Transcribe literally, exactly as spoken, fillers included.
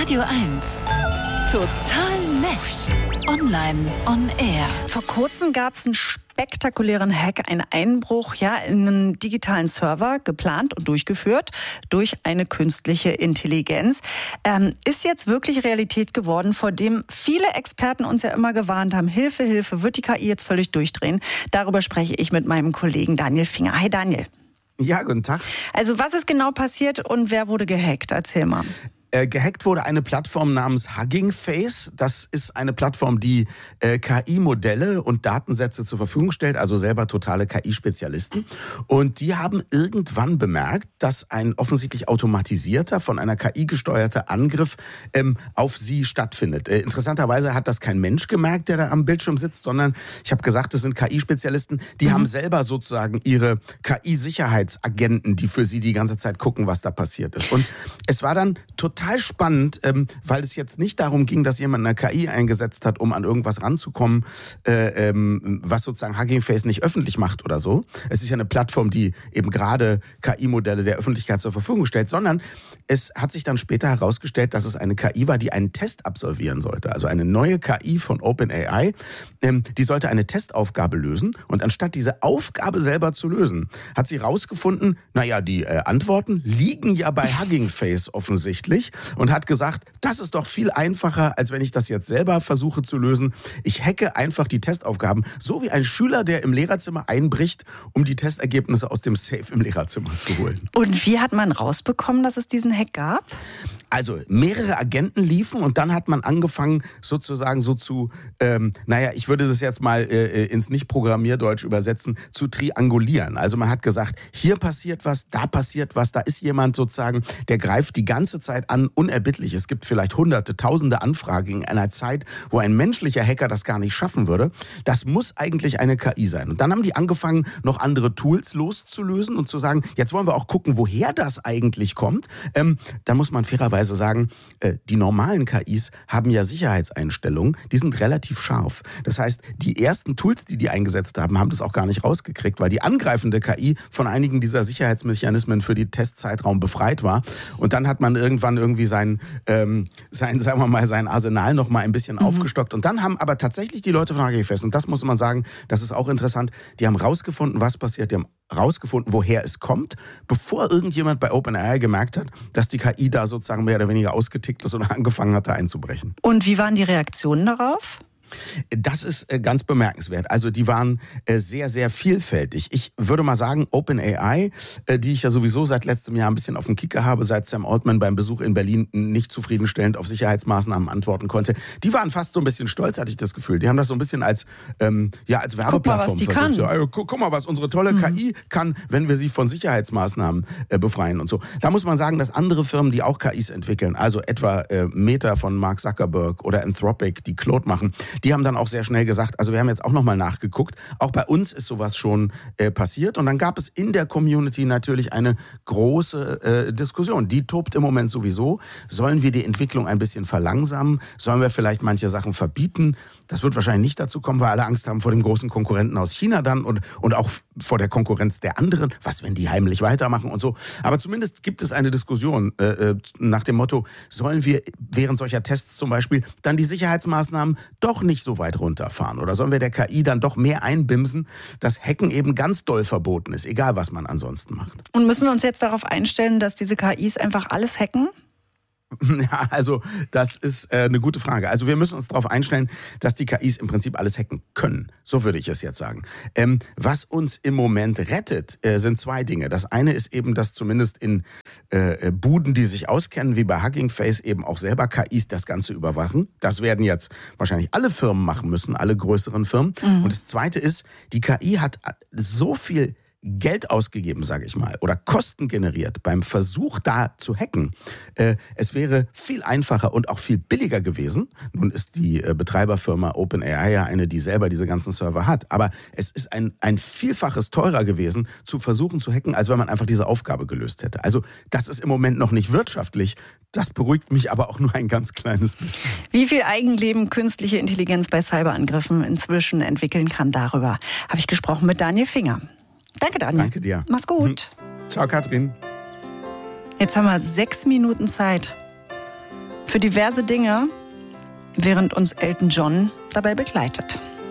Radio eins. Total nett. Online on air. Vor kurzem gab es einen spektakulären Hack, einen Einbruch ja, in einen digitalen Server, geplant und durchgeführt durch eine künstliche Intelligenz. Ähm, ist jetzt wirklich Realität geworden, vor dem viele Experten uns ja immer gewarnt haben. Hilfe, Hilfe, wird die K I jetzt völlig durchdrehen? Darüber spreche ich mit meinem Kollegen Daniel Finger. Hi Daniel. Ja, guten Tag. Also was ist genau passiert und wer wurde gehackt? Erzähl mal. Äh, gehackt wurde eine Plattform namens Hugging Face. Das ist eine Plattform, die äh, K I-Modelle und Datensätze zur Verfügung stellt, also selber totale K I-Spezialisten. Und die haben irgendwann bemerkt, dass ein offensichtlich automatisierter, von einer K I gesteuerter Angriff ähm, auf sie stattfindet. Äh, interessanterweise hat das kein Mensch gemerkt, der da am Bildschirm sitzt, sondern ich habe gesagt, das sind K I-Spezialisten, die mhm. haben selber sozusagen ihre K I-Sicherheitsagenten, die für sie die ganze Zeit gucken, was da passiert ist. Und es war dann total Total spannend, ähm, weil es jetzt nicht darum ging, dass jemand eine K I eingesetzt hat, um an irgendwas ranzukommen, äh, ähm, was sozusagen Hugging Face nicht öffentlich macht oder so. Es ist ja eine Plattform, die eben gerade K I-Modelle der Öffentlichkeit zur Verfügung stellt, sondern es hat sich dann später herausgestellt, dass es eine K I war, die einen Test absolvieren sollte. Also eine neue K I von OpenAI, ähm, die sollte eine Testaufgabe lösen und anstatt diese Aufgabe selber zu lösen, hat sie herausgefunden, naja, die äh, Antworten liegen ja bei Hugging Face offensichtlich. Und hat gesagt, das ist doch viel einfacher, als wenn ich das jetzt selber versuche zu lösen. Ich hacke einfach die Testaufgaben, so wie ein Schüler, der im Lehrerzimmer einbricht, um die Testergebnisse aus dem Safe im Lehrerzimmer zu holen. Und wie hat man rausbekommen, dass es diesen Hack gab? Also mehrere Agenten liefen und dann hat man angefangen sozusagen so zu, ähm, naja, ich würde das jetzt mal äh, ins Nicht-Programmierdeutsch übersetzen, zu triangulieren. Also man hat gesagt, hier passiert was, da passiert was, da ist jemand sozusagen, der greift die ganze Zeit an, unerbittlich. Es gibt vielleicht hunderte, tausende Anfragen in einer Zeit, wo ein menschlicher Hacker das gar nicht schaffen würde. Das muss eigentlich eine K I sein. Und dann haben die angefangen, noch andere Tools loszulösen und zu sagen, jetzt wollen wir auch gucken, woher das eigentlich kommt. Ähm, da muss man fairerweise sagen, äh, die normalen K Is haben ja Sicherheitseinstellungen, die sind relativ scharf. Das heißt, die ersten Tools, die die eingesetzt haben, haben das auch gar nicht rausgekriegt, weil die angreifende K I von einigen dieser Sicherheitsmechanismen für die Testzeitraum befreit war. Und dann hat man irgendwann irgendwie sein, ähm, sein, sagen wir mal, sein Arsenal noch mal ein bisschen mhm. aufgestockt. Und dann haben aber tatsächlich die Leute von Hugging Face, und das muss man sagen, das ist auch interessant, die haben rausgefunden, was passiert, die haben rausgefunden, woher es kommt, bevor irgendjemand bei OpenAI gemerkt hat, dass die K I da sozusagen mehr oder weniger ausgetickt ist und angefangen hat, da einzubrechen. Und wie waren die Reaktionen darauf? Das ist ganz bemerkenswert. Also die waren sehr, sehr vielfältig. Ich würde mal sagen, OpenAI, die ich ja sowieso seit letztem Jahr ein bisschen auf dem Kicker habe, seit Sam Altman beim Besuch in Berlin nicht zufriedenstellend auf Sicherheitsmaßnahmen antworten konnte, die waren fast so ein bisschen stolz, hatte ich das Gefühl. Die haben das so ein bisschen als, ähm, ja, als Werbeplattform guck mal, was die versucht. kann. Ja, guck, guck mal, was unsere tolle mhm. K I kann, wenn wir sie von Sicherheitsmaßnahmen äh, befreien und so. Da muss man sagen, dass andere Firmen, die auch K Is entwickeln, also etwa äh, Meta von Mark Zuckerberg oder Anthropic, die Claude machen, die haben dann auch sehr schnell gesagt, also wir haben jetzt auch nochmal nachgeguckt, auch bei uns ist sowas schon äh, passiert und dann gab es in der Community natürlich eine große äh, Diskussion. Die tobt im Moment sowieso. Sollen wir die Entwicklung ein bisschen verlangsamen? Sollen wir vielleicht manche Sachen verbieten? Das wird wahrscheinlich nicht dazu kommen, weil alle Angst haben vor dem großen Konkurrenten aus China dann und, und auch vor der Konkurrenz der anderen. Was, wenn die heimlich weitermachen und so? Aber zumindest gibt es eine Diskussion äh, nach dem Motto, sollen wir während solcher Tests zum Beispiel dann die Sicherheitsmaßnahmen doch nicht so weit runterfahren? Oder sollen wir der K I dann doch mehr einbimsen, dass Hacken eben ganz doll verboten ist, egal was man ansonsten macht? Und müssen wir uns jetzt darauf einstellen, dass diese K Is einfach alles hacken? Ja, also das ist äh, eine gute Frage. Also wir müssen uns darauf einstellen, dass die K Is im Prinzip alles hacken können. So würde ich es jetzt sagen. Ähm, was uns im Moment rettet, äh, sind zwei Dinge. Das eine ist eben, dass zumindest in äh, Buden, die sich auskennen, wie bei Hugging Face, eben auch selber K Is das Ganze überwachen. Das werden jetzt wahrscheinlich alle Firmen machen müssen, alle größeren Firmen. Mhm. Und das zweite ist, die K I hat so viel Geld ausgegeben, sage ich mal, oder Kosten generiert beim Versuch da zu hacken. Äh, es wäre viel einfacher und auch viel billiger gewesen. Nun ist die äh, Betreiberfirma OpenAI ja eine, die selber diese ganzen Server hat. Aber es ist ein, ein Vielfaches teurer gewesen, zu versuchen zu hacken, als wenn man einfach diese Aufgabe gelöst hätte. Also das ist im Moment noch nicht wirtschaftlich. Das beruhigt mich aber auch nur ein ganz kleines bisschen. Wie viel Eigenleben künstliche Intelligenz bei Cyberangriffen inzwischen entwickeln kann, darüber habe ich gesprochen mit Daniel Finger. Danke, Daniel. Danke dir. Mach's gut. Ciao, Katrin. Jetzt haben wir sechs Minuten Zeit für diverse Dinge, während uns Elton John dabei begleitet.